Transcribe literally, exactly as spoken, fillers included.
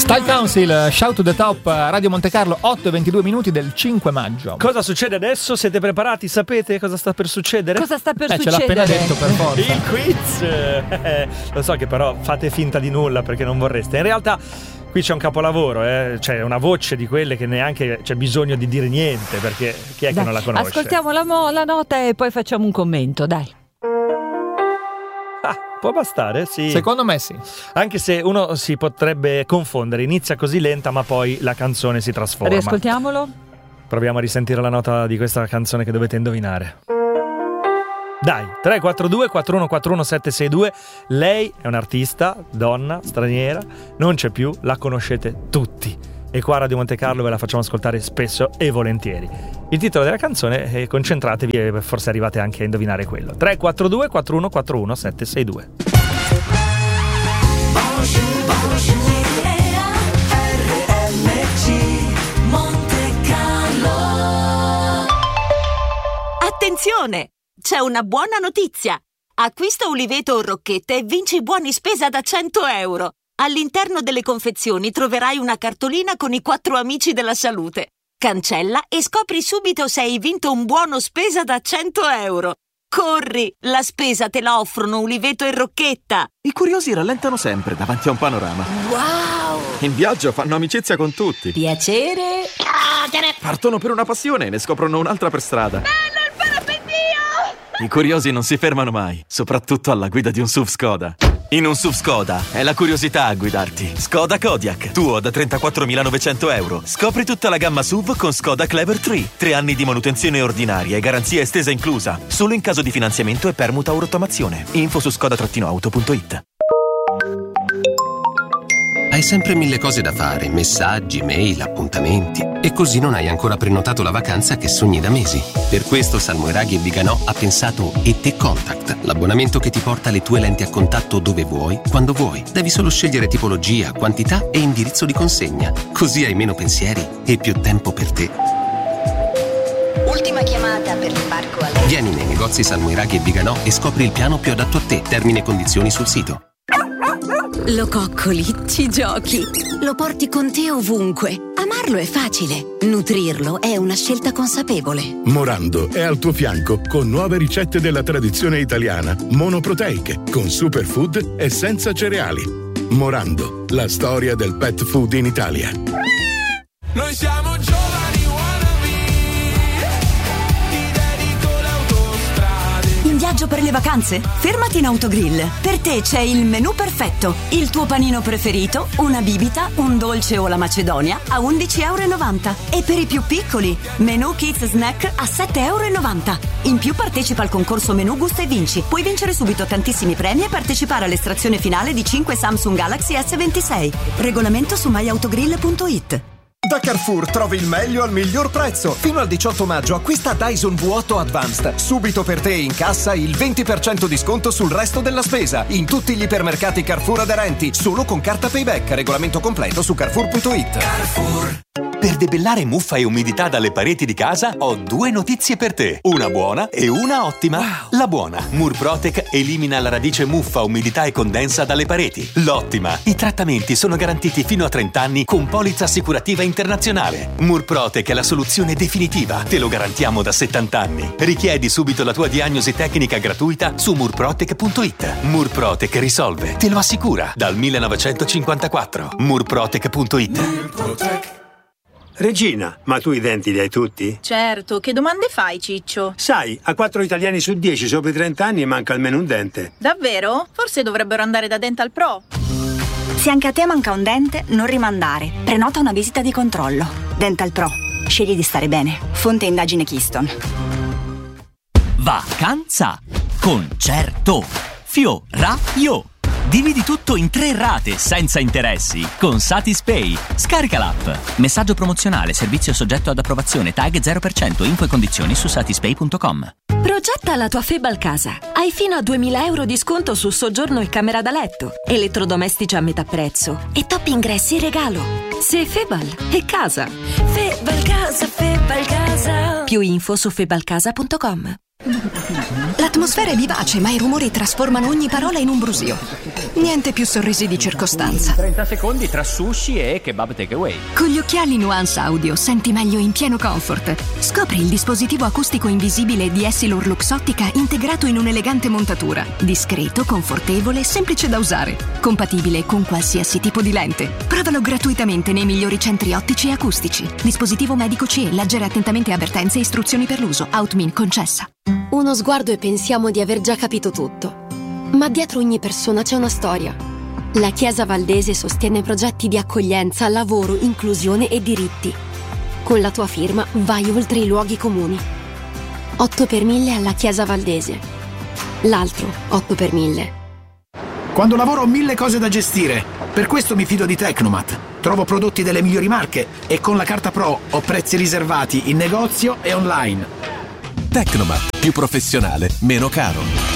Style Council, Shout to the Top, Radio Monte Carlo, otto e ventidue minuti del cinque maggio. Cosa succede adesso? Siete preparati? Sapete cosa sta per succedere? Cosa sta per eh, succedere? Ce l'ha appena detto, per forza. Il quiz! Eh, lo so che però fate finta di nulla perché non vorreste. In realtà qui c'è un capolavoro, eh? C'è una voce di quelle che neanche c'è bisogno di dire niente, perché chi è che Dai, non la conosce? ascoltiamo la, mo- la nota e poi facciamo un commento, dai. Ah, può bastare, sì. Secondo me sì. Anche se uno si potrebbe confondere, inizia così lenta ma poi la canzone si trasforma. Riascoltiamolo. Proviamo a risentire la nota di questa canzone che dovete indovinare. Dai, tre quattro due quattro uno quattro uno sette sei due. Lei è un'artista, donna, straniera, non c'è più, la conoscete tutti. E qua a Radio Monte Carlo ve la facciamo ascoltare spesso e volentieri. Il titolo della canzone, eh, concentratevi e forse arrivate anche a indovinare quello. tre quattro due quattro uno quattro uno sette sei due. Attenzione! C'è una buona notizia! Acquista Uliveto o Rocchette e vinci buoni spesa da cento euro. All'interno delle confezioni troverai una cartolina con i quattro amici della salute. Cancella e scopri subito se hai vinto un buono spesa da cento euro. Corri! La spesa te la offrono Uliveto e Rocchetta. I curiosi rallentano sempre davanti a un panorama. Wow! In viaggio fanno amicizia con tutti. Piacere! Partono per una passione e ne scoprono un'altra per strada. Bello il parapendio! I curiosi non si fermano mai, soprattutto alla guida di un S U V Skoda. In un S U V Skoda è la curiosità a guidarti. Skoda Kodiaq, tuo da trentaquattromilanovecento euro. Scopri tutta la gamma S U V con Skoda Clever tre. Tre anni di manutenzione ordinaria e garanzia estesa inclusa. Solo in caso di finanziamento e permuta o rottamazione. Info su skoda auto punto it. Hai sempre mille cose da fare, messaggi, mail, appuntamenti, e così non hai ancora prenotato la vacanza che sogni da mesi. Per questo Salmoiraghi e Viganò ha pensato E T Contact, l'abbonamento che ti porta le tue lenti a contatto dove vuoi, quando vuoi. Devi solo scegliere tipologia, quantità e indirizzo di consegna. Così hai meno pensieri e più tempo per te. Ultima chiamata per l'imbarco a lei. Vieni nei negozi Salmoiraghi e Viganò e scopri il piano più adatto a te. Termini e condizioni sul sito. Lo coccoli, ci giochi, lo porti con te ovunque. Amarlo è facile, nutrirlo è una scelta consapevole. Morando è al tuo fianco con nuove ricette della tradizione italiana, monoproteiche, con superfood e senza cereali. Morando, la storia del pet food in Italia. Noi siamo giovani wannabe, ti dedico l'autostrade. In viaggio per le vacanze? Fermati in Autogrill. Per te c'è il menù perfetto. Il tuo panino preferito, una bibita, un dolce o la macedonia a undici virgola novanta euro. E per i più piccoli, menù Kids Snack a sette virgola novanta euro. In più partecipa al concorso menù Gusta e Vinci. Puoi vincere subito tantissimi premi e partecipare all'estrazione finale di cinque Samsung Galaxy S ventisei. Regolamento su my autogrill punto it. Da Carrefour trovi il meglio al miglior prezzo. Fino al diciotto maggio acquista Dyson V otto Advanced. Subito per te in cassa il venti per cento di sconto sul resto della spesa. In tutti gli ipermercati Carrefour aderenti. Solo con carta Payback. Regolamento completo su carrefour punto it. Carrefour. Per debellare muffa e umidità dalle pareti di casa ho due notizie per te. Una buona e una ottima. Wow. La buona: Murprotec elimina la radice muffa, umidità e condensa dalle pareti. L'ottima: i trattamenti sono garantiti fino a trenta anni con polizza assicurativa internazionale. Murprotec è la soluzione definitiva. Te lo garantiamo da settanta anni. Richiedi subito la tua diagnosi tecnica gratuita su murprotec punto it. Murprotec risolve, te lo assicura, dal millenovecentocinquantaquattro. murprotec punto it. Murprotec. Regina, ma tu i denti li hai tutti? Certo, che domande fai, Ciccio? Sai, a quattro italiani su dieci sopra i trenta anni manca almeno un dente. Davvero? Forse dovrebbero andare da Dental Pro. Se anche a te manca un dente, non rimandare. Prenota una visita di controllo. Dental Pro. Scegli di stare bene. Fonte indagine Keystone. Vacanza con Certo. Fioraio. Dividi tutto in tre rate senza interessi con Satispay. Scarica l'app. Messaggio promozionale, servizio soggetto ad approvazione, tag zero per cento, info e condizioni su satispay punto com. Progetta la tua Febal casa. Hai fino a duemila euro di sconto su soggiorno e camera da letto, elettrodomestici a metà prezzo e top ingressi regalo. Se Febal è casa. Febal casa, Febal casa. Più info su febalcasa punto com. L'atmosfera è vivace, ma i rumori trasformano ogni parola in un brusio. Niente più sorrisi di circostanza. trenta secondi tra sushi e kebab takeaway. Con gli occhiali Nuance Audio senti meglio in pieno comfort. Scopri il dispositivo acustico invisibile di Essilor Luxottica integrato in un'elegante montatura. Discreto, confortevole, semplice da usare. Compatibile con qualsiasi tipo di lente. Provalo gratuitamente nei migliori centri ottici e acustici. Dispositivo medico C E. Leggere attentamente avvertenze e istruzioni per l'uso. Outmin concessa. Uno sguardo e pensiamo di aver già capito tutto. Ma dietro ogni persona c'è una storia. La Chiesa Valdese sostiene progetti di accoglienza, lavoro, inclusione e diritti. Con la tua firma vai oltre i luoghi comuni. otto per mille alla Chiesa Valdese. L'altro otto per mille. Quando lavoro ho mille cose da gestire. Per questo mi fido di Tecnomat. Trovo prodotti delle migliori marche e con la carta Pro ho prezzi riservati in negozio e online. Tecnomat, più professionale, meno caro.